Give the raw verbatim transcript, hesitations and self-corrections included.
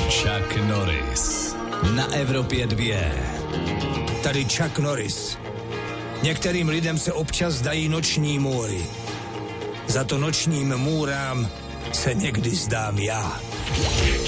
Chuck Norris na Evropě dvě. Tady Chuck Norris. Některým lidem se občas zdají noční můry. Za to nočním můrám se někdy zdám já.